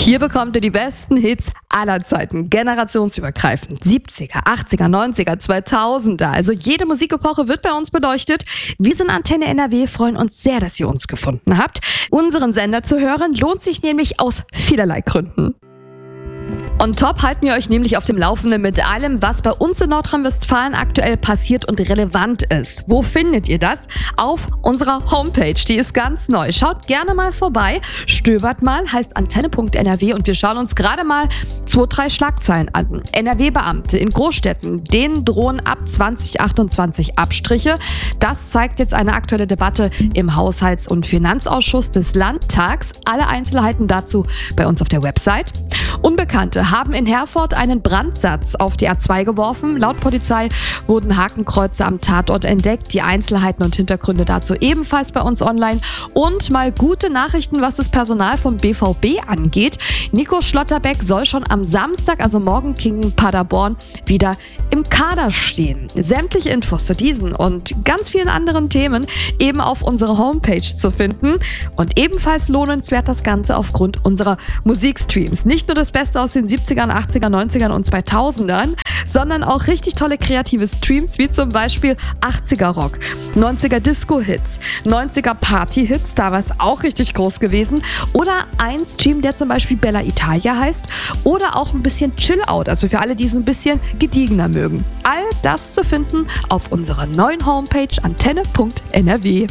Hier bekommt ihr die besten Hits aller Zeiten, generationsübergreifend. 70er, 80er, 90er, 2000er. Also jede Musikepoche wird bei uns beleuchtet. Wir sind Antenne NRW, freuen uns sehr, dass ihr uns gefunden habt. Unseren Sender zu hören lohnt sich nämlich aus vielerlei Gründen. On top halten wir euch nämlich auf dem Laufenden mit allem, was bei uns in Nordrhein-Westfalen aktuell passiert und relevant ist. Wo findet ihr das? Auf unserer Homepage. Die ist ganz neu. Schaut gerne mal vorbei. Stöbert mal, heißt antenne.nrw und wir schauen uns gerade mal 2-3 Schlagzeilen an. NRW-Beamte in Großstädten, denen drohen ab 2028 Abstriche. Das zeigt jetzt eine aktuelle Debatte im Haushalts- und Finanzausschuss des Landtags. Alle Einzelheiten dazu bei uns auf der Website. Unbekannte haben in Herford einen Brandsatz auf die A2 geworfen. Laut Polizei wurden Hakenkreuze am Tatort entdeckt. Die Einzelheiten und Hintergründe dazu ebenfalls bei uns online. Und mal gute Nachrichten, was das Personal vom BVB angeht. Nico Schlotterbeck soll schon am Samstag, also morgen gegen Paderborn, wieder im Kader stehen. Sämtliche Infos zu diesen und ganz vielen anderen Themen eben auf unserer Homepage zu finden. Und ebenfalls lohnenswert das Ganze aufgrund unserer Musikstreams. Nicht nur das Beste aus den 70ern, 80ern, 90ern und 2000ern, sondern auch richtig tolle kreative Streams, wie zum Beispiel 80er Rock, 90er Disco-Hits, 90er Party-Hits, da war es auch richtig groß gewesen, oder ein Stream, der zum Beispiel Bella Italia heißt, oder auch ein bisschen Chill-Out, also für alle, die es ein bisschen gediegener mögen. All das zu finden auf unserer neuen Homepage antenne.nrw.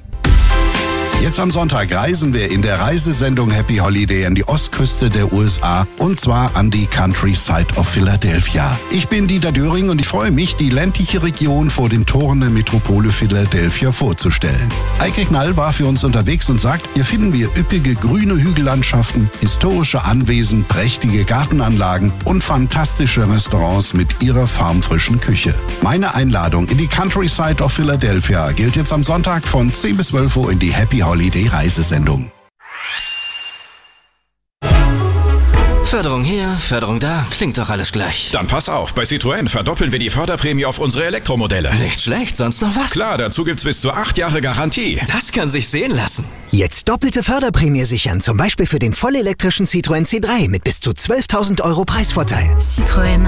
Jetzt am Sonntag reisen wir in der Reisesendung Happy Holiday an die Ostküste der USA und zwar an die Countryside of Philadelphia. Ich bin Dieter Döring und ich freue mich, die ländliche Region vor den Toren der Metropole Philadelphia vorzustellen. Eike Knall war für uns unterwegs und sagt, hier finden wir üppige grüne Hügellandschaften, historische Anwesen, prächtige Gartenanlagen und fantastische Restaurants mit ihrer farmfrischen Küche. Meine Einladung in die Countryside of Philadelphia gilt jetzt am Sonntag von 10 bis 12 Uhr in die Happy Holiday-Reisesendung. Förderung hier, Förderung da, klingt doch alles gleich. Dann pass auf, bei Citroën verdoppeln wir die Förderprämie auf unsere Elektromodelle. Nicht schlecht, sonst noch was? Klar, dazu gibt's bis zu 8 Jahre Garantie. Das kann sich sehen lassen. Jetzt doppelte Förderprämie sichern, zum Beispiel für den vollelektrischen Citroën C3 mit bis zu 12.000 € Preisvorteil. Citroën.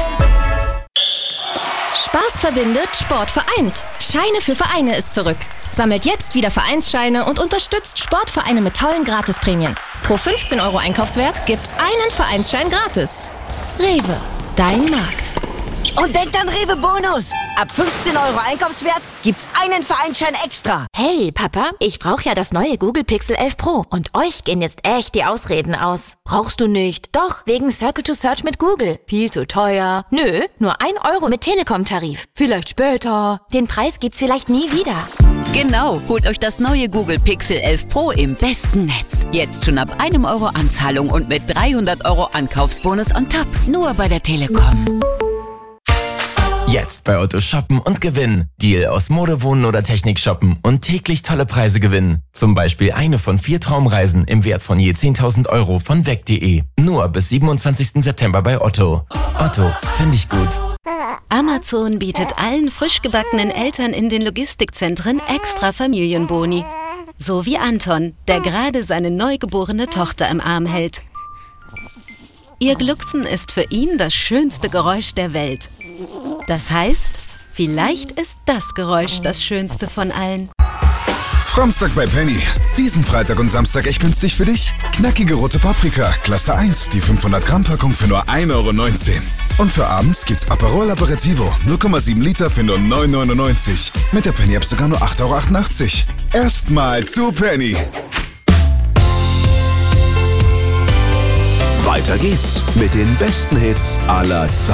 Spaß verbindet, Sport vereint. Scheine für Vereine ist zurück. Sammelt jetzt wieder Vereinsscheine und unterstützt Sportvereine mit tollen Gratisprämien. Pro 15 € Einkaufswert gibt's einen Vereinsschein gratis. Rewe, dein Markt. Und denkt an Rewe Bonus. Ab 15 € Einkaufswert gibt's einen Vereinsschein extra. Hey, Papa, ich brauche ja das neue Google Pixel 11 Pro. Und euch gehen jetzt echt die Ausreden aus. Brauchst du nicht. Doch, wegen Circle to Search mit Google. Viel zu teuer. Nö, nur 1 € mit Telekom-Tarif. Vielleicht später. Den Preis gibt's vielleicht nie wieder. Genau, holt euch das neue Google Pixel 11 Pro im besten Netz. Jetzt schon ab 1 € Anzahlung und mit 300 € Ankaufsbonus on top. Nur bei der Telekom. Jetzt bei Otto shoppen und gewinnen. Deal aus Mode, Wohnen oder Technik shoppen und täglich tolle Preise gewinnen. Zum Beispiel eine von 4 Traumreisen im Wert von je 10.000 € von weg.de. Nur bis 27. September bei Otto. Otto, finde ich gut. Amazon bietet allen frisch gebackenen Eltern in den Logistikzentren extra Familienboni. So wie Anton, der gerade seine neugeborene Tochter im Arm hält. Ihr Glucksen ist für ihn das schönste Geräusch der Welt. Das heißt, vielleicht ist das Geräusch das schönste von allen. Framstag bei Penny. Diesen Freitag und Samstag echt günstig für dich? Knackige rote Paprika, Klasse 1, die 500 Gramm Packung für nur 1,19 €. Und für abends gibt's Aperol Aperitivo, 0,7 Liter für nur 9,99 €. Mit der Penny App sogar nur 8,88 €. Erstmal zu Penny. Weiter geht's mit den besten Hits aller Zeiten.